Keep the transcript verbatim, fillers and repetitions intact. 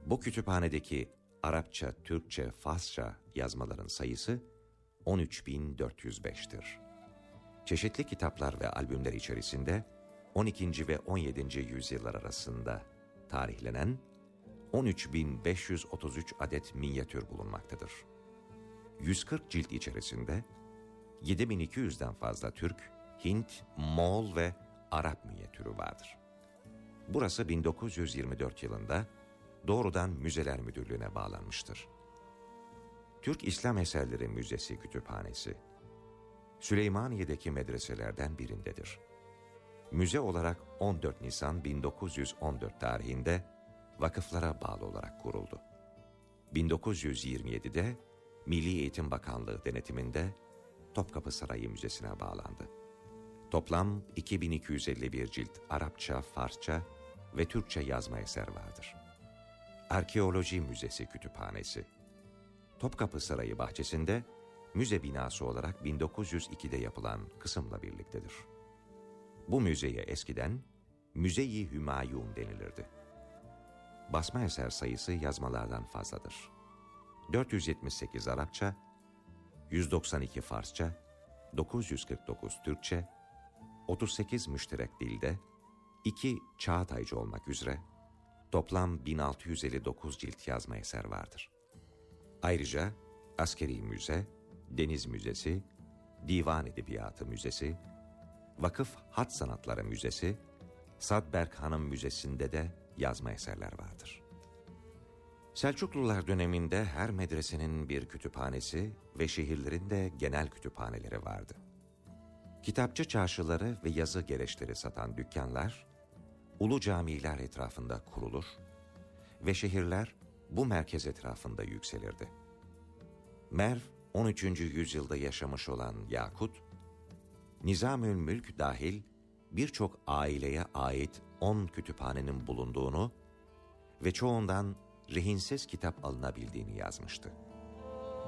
Bu kütüphanedeki Arapça, Türkçe, Farsça yazmaların sayısı on üç bin dört yüz beş'tir. Çeşitli kitaplar ve albümler içerisinde on ikinci ve on yedinci yüzyıllar arasında tarihlenen on üç bin beş yüz otuz üç adet minyatür bulunmaktadır. yüz kırk cilt içerisinde yedi bin iki yüz'den fazla Türk, Hint, Moğol ve Arap minyatürü vardır. Burası bin dokuz yüz yirmi dört yılında doğrudan Müzeler Müdürlüğü'ne bağlanmıştır. Türk İslam Eserleri Müzesi Kütüphanesi, Süleymaniye'deki medreselerden birindedir. Müze olarak on dört Nisan bin dokuz yüz on dört tarihinde vakıflara bağlı olarak kuruldu. bin dokuz yüz yirmi yedi'de Milli Eğitim Bakanlığı denetiminde Topkapı Sarayı Müzesi'ne bağlandı. Toplam iki bin iki yüz elli bir cilt Arapça, Farsça ve Türkçe yazma eser vardır. Arkeoloji Müzesi Kütüphanesi, Topkapı Sarayı bahçesinde müze binası olarak bin dokuz yüz iki'de yapılan kısımla birliktedir. Bu müzeye eskiden Müze-i Hümayun denilirdi. Basma eser sayısı yazmalardan fazladır. dört yüz yetmiş sekiz Arapça, yüz doksan iki Farsça, dokuz yüz kırk dokuz Türkçe, otuz sekiz müşterek dilde, iki Çağataycı olmak üzere toplam bin altı yüz elli dokuz cilt yazma eser vardır. Ayrıca Askeri Müze, Deniz Müzesi, Divan Edebiyatı Müzesi, Vakıf Hat Sanatları Müzesi, Sadberk Hanım Müzesi'nde de yazma eserler vardır. Selçuklular döneminde her medresenin bir kütüphanesi ve şehirlerin de genel kütüphaneleri vardı. Kitapçı çarşıları ve yazı gereçleri satan dükkanlar, ulu camiler etrafında kurulur ve şehirler bu merkez etrafında yükselirdi. Merv, on üçüncü yüzyılda yaşamış olan Yakut, Nizamül Mülk dahil birçok aileye ait on kütüphanenin bulunduğunu ve çoğundan rehinsiz kitap alınabildiğini yazmıştı.